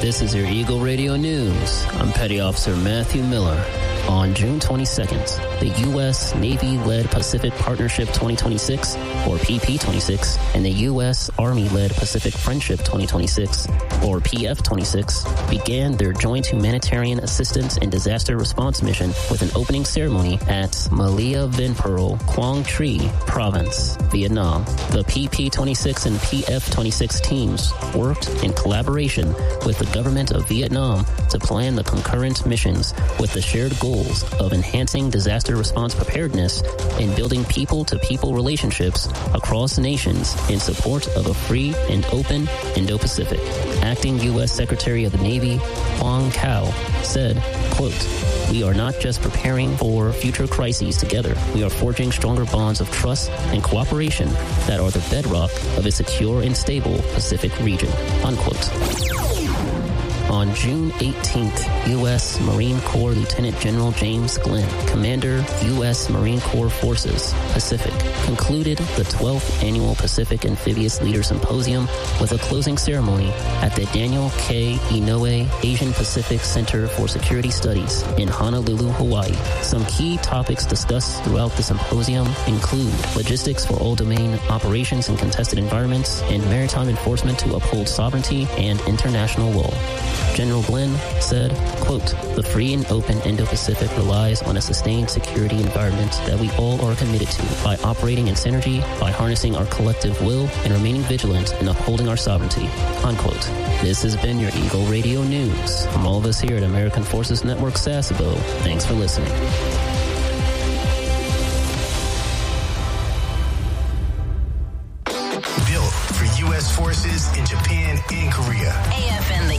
This is your Eagle Radio News. I'm Petty Officer Matthew Miller. On June 22nd, the U.S. Navy-led Pacific Partnership 2026, or PP26, and the U.S. Army-led Pacific Friendship 2026, or PF26, began their joint humanitarian assistance and disaster response mission with an opening ceremony at Malia Vinpearl, Quang Tri Province, Vietnam. The PP26 and PF26 teams worked in collaboration with the government of Vietnam to plan the concurrent missions with the shared goals of enhancing disaster response preparedness and building people-to-people relationships across nations in support of a free and open Indo-Pacific. Acting U.S. Secretary of the Navy, Huang Cao, said, quote, "We are not just preparing for future crises together. We are forging stronger bonds of trust and cooperation that are the bedrock of a secure and stable Pacific region," unquote. On June 18th, U.S. Marine Corps Lieutenant General James Glenn, Commander, U.S. Marine Corps Forces, Pacific, concluded the 12th Annual Pacific Amphibious Leader Symposium with a closing ceremony at the Daniel K. Inouye Asian Pacific Center for Security Studies in Honolulu, Hawaii. Some key topics discussed throughout the symposium include logistics for all domain operations in contested environments and maritime enforcement to uphold sovereignty and international law. General Glenn said, quote, "The free and open Indo-Pacific relies on a sustained security environment that we all are committed to by operating in synergy, by harnessing our collective will, and remaining vigilant in upholding our sovereignty," unquote. This has been your Eagle Radio News. From all of us here at American Forces Network Sasebo, thanks for listening. Built for U.S. forces in Japan and Korea. AFN